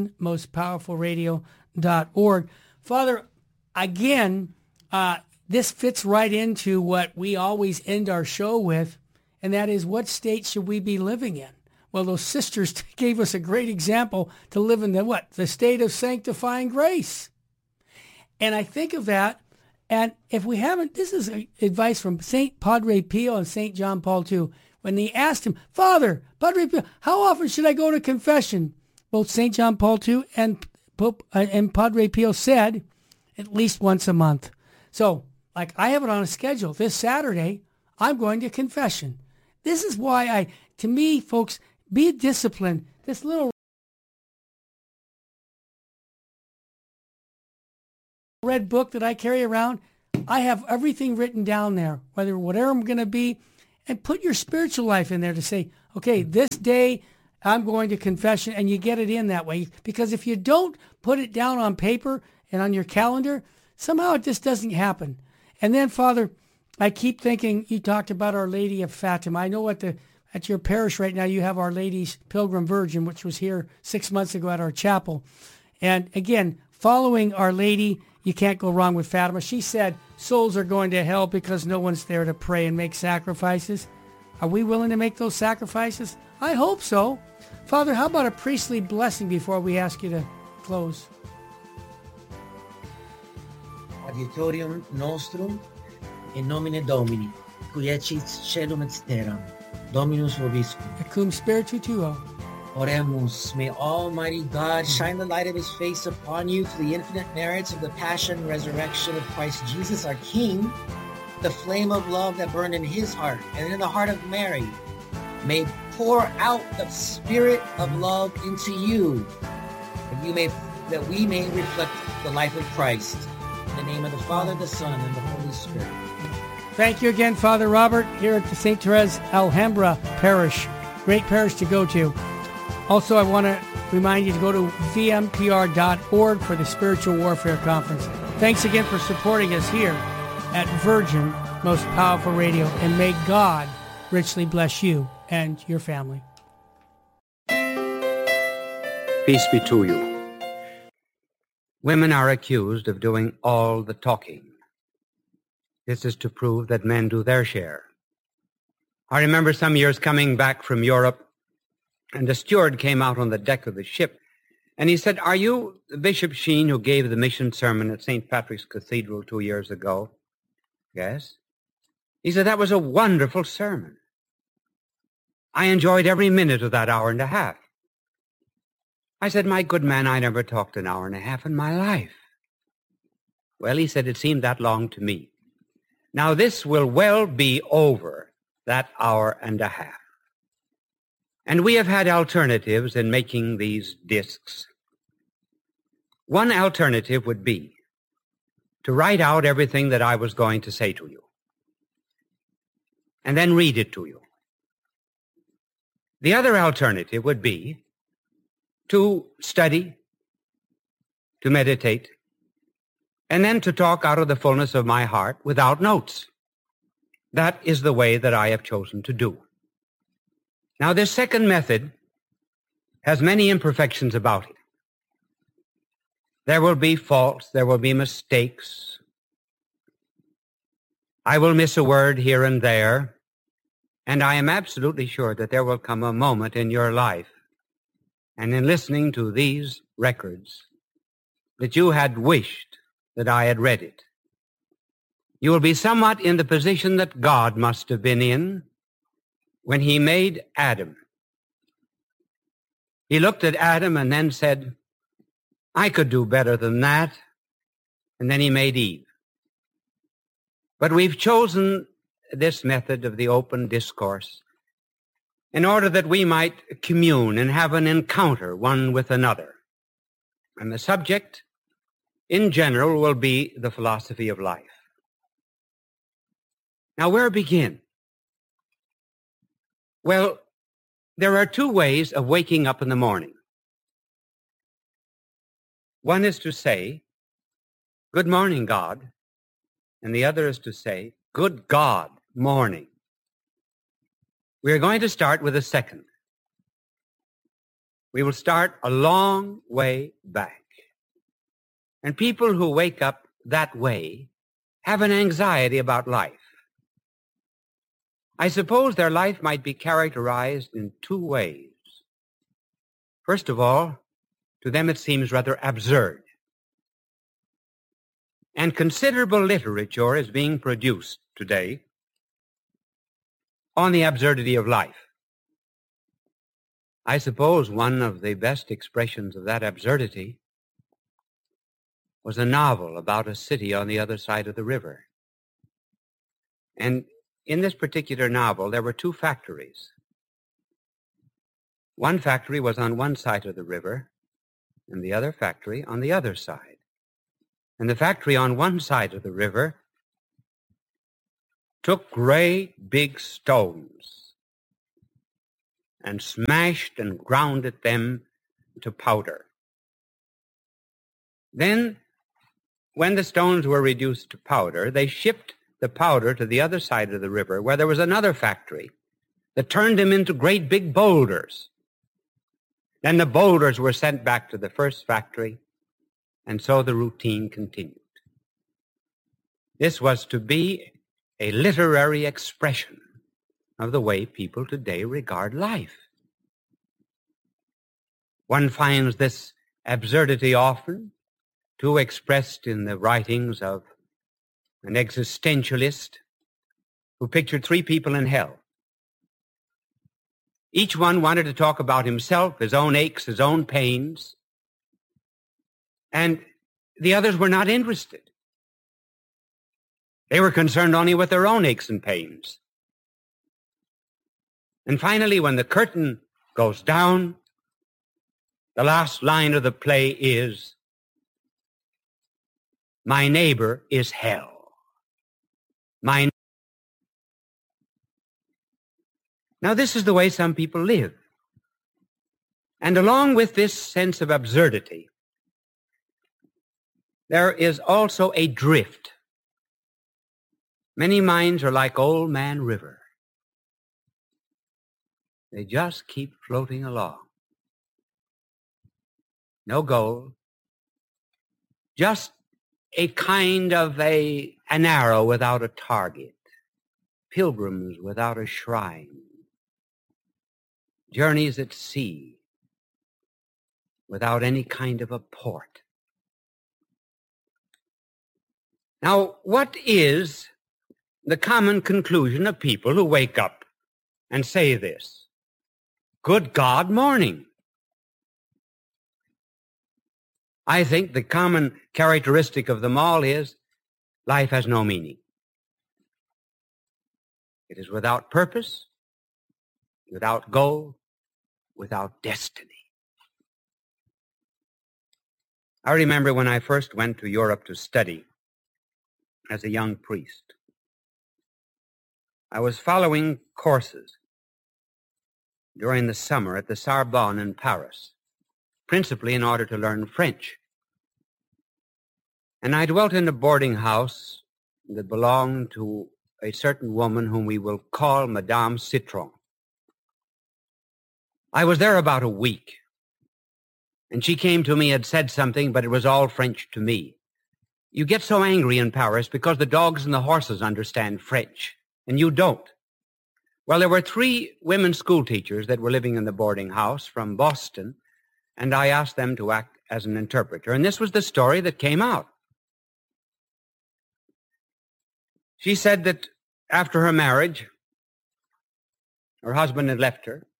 virginmostpowerfulradio.org. Father, again, this fits right into what we always end our show with, and that is, what state should we be living in? Well, those sisters gave us a great example to live in the state of sanctifying grace. And I think of that, and if we haven't, this is advice from St. Padre Pio and St. John Paul II. When they asked him, Father, Padre Pio, how often should I go to confession? Both St. John Paul II and Padre Pio said, at least once a month. So, like, I have it on a schedule. This Saturday, I'm going to confession. This is why to me, folks, be disciplined. This little red book that I carry around, I have everything written down there, whatever I'm going to be, and put your spiritual life in there to say, okay, this day I'm going to confession, and you get it in that way. Because if you don't put it down on paper and on your calendar, somehow it just doesn't happen. And then, Father, I keep thinking, you talked about Our Lady of Fatima. I know at your parish right now you have Our Lady's Pilgrim Virgin, which was here 6 months ago at our chapel. And again, following Our Lady, you can't go wrong with Fatima. She said souls are going to hell because no one's there to pray and make sacrifices. Are we willing to make those sacrifices? I hope so. Father, how about a priestly blessing before we ask you to close? Adiutorium nostrum in nomine Domini, qui ecit caelum et terram, Dominus vobiscum. Et cum spiritu tuo. Oremus, may Almighty God shine the light of his face upon you through the infinite merits of the passion and resurrection of Christ Jesus our King. The flame of love that burned in his heart and in the heart of Mary may pour out the spirit of love into you, that we may reflect the life of Christ. In the name of the Father, the Son, and the Holy Spirit. Thank you again, Father Robert, here at the St. Therese Alhambra Parish. Great parish to go to. Also, I want to remind you to go to vmpr.org for the Spiritual Warfare Conference. Thanks again for supporting us here at Virgin Most Powerful Radio, and may God richly bless you and your family. Peace be to you. Women are accused of doing all the talking. This is to prove that men do their share. I remember some years coming back from Europe, and a steward came out on the deck of the ship, and he said, "Are you Bishop Sheen who gave the mission sermon at St. Patrick's Cathedral 2 years ago?" "Yes." He said, "That was a wonderful sermon. I enjoyed every minute of that hour and a half." I said, "My good man, I never talked an hour and a half in my life." Well, he said, "It seemed that long to me." Now, this will well be over that hour and a half. And we have had alternatives in making these discs. One alternative would be to write out everything that I was going to say to you, and then read it to you. The other alternative would be to study, to meditate, and then to talk out of the fullness of my heart without notes. That is the way that I have chosen to do. Now, this second method has many imperfections about it. There will be faults, there will be mistakes. I will miss a word here and there, and I am absolutely sure that there will come a moment in your life, and in listening to these records, that you had wished that I had read it. You will be somewhat in the position that God must have been in when he made Adam. He looked at Adam and then said, "I could do better than that." And then he made Eve. But we've chosen this method of the open discourse in order that we might commune and have an encounter one with another. And the subject, in general, will be the philosophy of life. Now, where begin? Well, there are two ways of waking up in the morning. One is to say, "Good morning, God," and the other is to say, "Good God, morning." We're going to start with the second. We will start a long way back. And people who wake up that way have an anxiety about life. I suppose their life might be characterized in two ways. First of all, to them it seems rather absurd. And considerable literature is being produced today on the absurdity of life. I suppose one of the best expressions of that absurdity was a novel about a city on the other side of the river. And in this particular novel, there were two factories. One factory was on one side of the river, and the other factory on the other side. And the factory on one side of the river took great big stones and smashed and grounded them to powder. Then, when the stones were reduced to powder, they shipped the powder to the other side of the river where there was another factory that turned them into great big boulders. Then the boulders were sent back to the first factory, and so the routine continued. This was to be a literary expression of the way people today regard life. One finds this absurdity often too expressed in the writings of an existentialist who pictured three people in hell. Each one wanted to talk about himself, his own aches, his own pains, and the others were not interested. They were concerned only with their own aches and pains. And finally, when the curtain goes down, the last line of the play is, "My neighbor is hell." Now, this is the way some people live. And along with this sense of absurdity, there is also a drift. Many minds are like Old Man River. They just keep floating along. No goal, just a kind of an arrow without a target, pilgrims without a shrine, journeys at sea without any kind of a port. Now, what is the common conclusion of people who wake up and say this? Good God, morning. I think the common characteristic of them all is life has no meaning. It is without purpose, without goal, without destiny. I remember when I first went to Europe to study as a young priest. I was following courses during the summer at the Sorbonne in Paris, principally in order to learn French. And I dwelt in a boarding house that belonged to a certain woman whom we will call Madame Citron. I was there about a week, and she came to me, had said something, but it was all French to me. You get so angry in Paris because the dogs and the horses understand French, and you don't. Well, there were 3 women school teachers that were living in the boarding house from Boston, and I asked them to act as an interpreter, and this was the story that came out. She said that after her marriage, her husband had left her.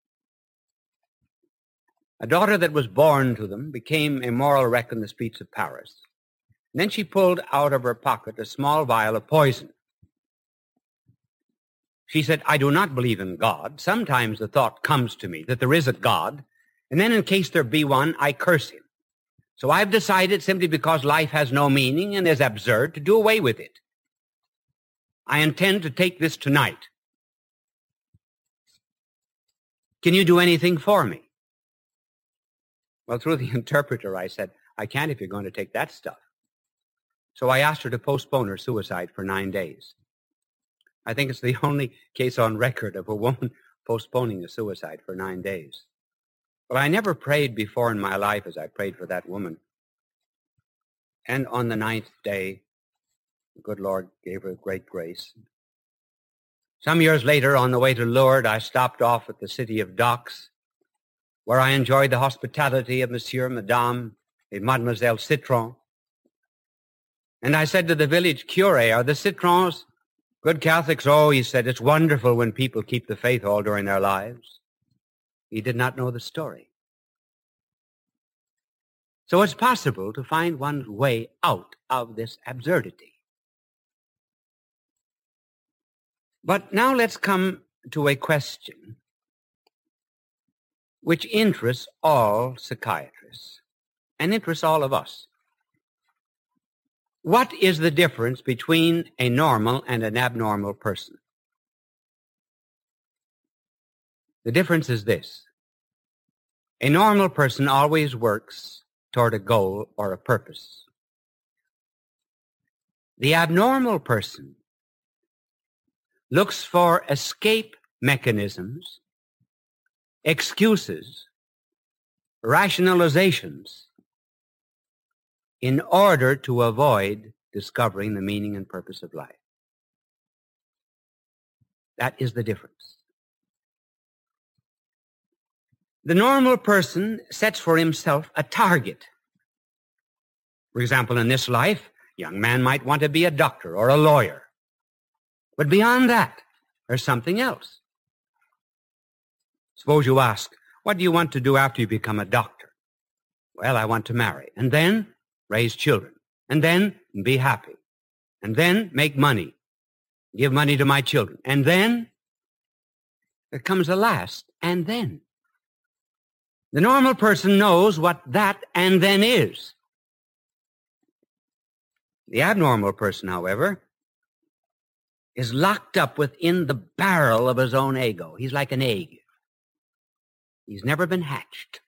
A daughter that was born to them became a moral wreck in the streets of Paris. And then she pulled out of her pocket a small vial of poison. She said, I do not believe in God. Sometimes the thought comes to me that there is a God, and then in case there be one, I curse him. So I've decided, simply because life has no meaning and is absurd, to do away with it. I intend to take this tonight. Can you do anything for me? Well, through the interpreter, I said, I can't if you're going to take that stuff. So I asked her to postpone her suicide for 9 days. I think it's the only case on record of a woman postponing a suicide for 9 days. Well, I never prayed before in my life as I prayed for that woman. And on the 9th day, the good Lord gave her great grace. Some years later, on the way to Lourdes, I stopped off at the city of Dax, where I enjoyed the hospitality of Monsieur, Madame, and Mademoiselle Citron. And I said to the village cure, are the Citrons good Catholics? Oh, he said, it's wonderful when people keep the faith all during their lives. He did not know the story. So it's possible to find one's way out of this absurdity. But now let's come to a question which interests all psychiatrists and interests all of us. What is the difference between a normal and an abnormal person? The difference is this. A normal person always works toward a goal or a purpose. The abnormal person looks for escape mechanisms, excuses, rationalizations in order to avoid discovering the meaning and purpose of life. That is the difference. The normal person sets for himself a target. For example, in this life, a young man might want to be a doctor or a lawyer. But beyond that, there's something else. Suppose you ask, what do you want to do after you become a doctor? Well, I want to marry, and then raise children, and then be happy, and then make money, give money to my children, and then there comes a last, and then. The normal person knows what that and then is. The abnormal person, however, is locked up within the barrel of his own ego. He's like an egg. He's never been hatched.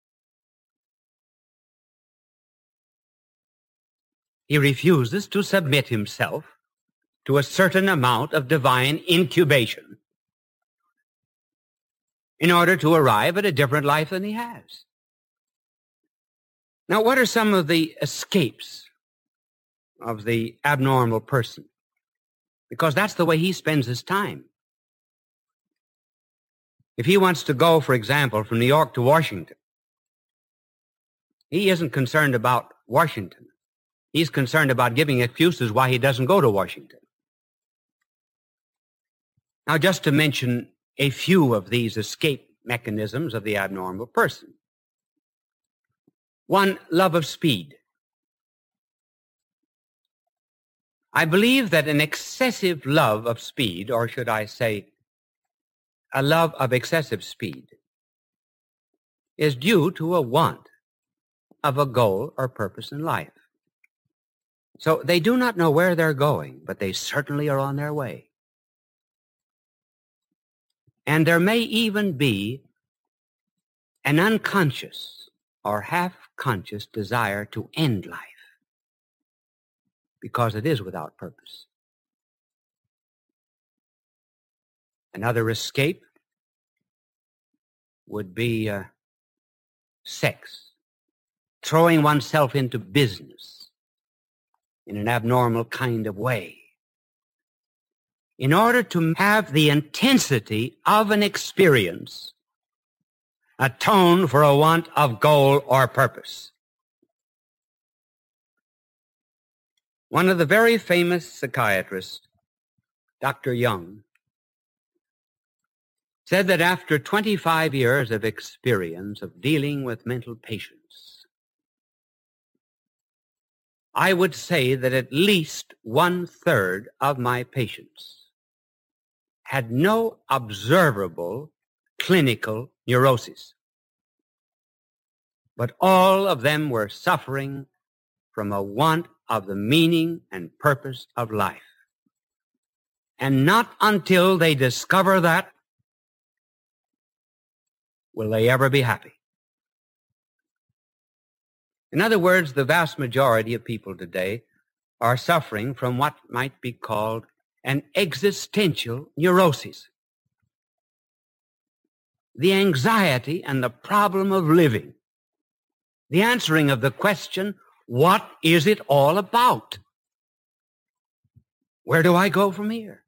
He refuses to submit himself to a certain amount of divine incubation in order to arrive at a different life than he has. Now, what are some of the escapes of the abnormal person? Because that's the way he spends his time. If he wants to go, for example, from New York to Washington, he isn't concerned about Washington. He's concerned about giving excuses why he doesn't go to Washington. Now, just to mention a few of these escape mechanisms of the abnormal person. One, love of speed. I believe that an excessive love of speed, or should I say, a love of excessive speed, is due to a want of a goal or purpose in life. So they do not know where they're going, but they certainly are on their way. And there may even be an unconscious or half-conscious desire to end life because it is without purpose. Another escape would be sex, throwing oneself into business in an abnormal kind of way, in order to have the intensity of an experience atone for a want of goal or purpose. One of the very famous psychiatrists, Dr. Jung, said that after 25 years of experience of dealing with mental patients, I would say that at least 1/3 of my patients had no observable clinical neuroses, but all of them were suffering from a want of the meaning and purpose of life. And not until they discover that will they ever be happy. In other words, the vast majority of people today are suffering from what might be called an existential neurosis. The anxiety and the problem of living. The answering of the question, what is it all about? Where do I go from here?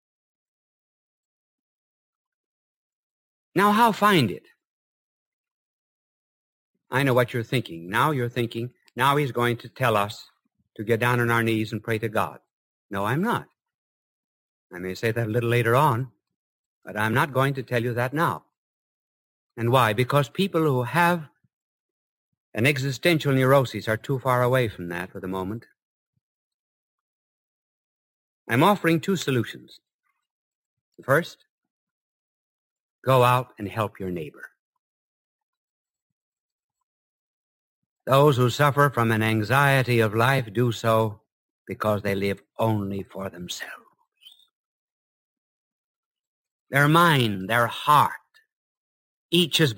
Now, how find it? I know what you're thinking. Now you're thinking, now he's going to tell us to get down on our knees and pray to God. No, I'm not. I may say that a little later on, but I'm not going to tell you that now. And why? Because people who have an existential neurosis are too far away from that for the moment. I'm offering two solutions. First, go out and help your neighbor. Those who suffer from an anxiety of life do so because they live only for themselves. Their mind, their heart, each is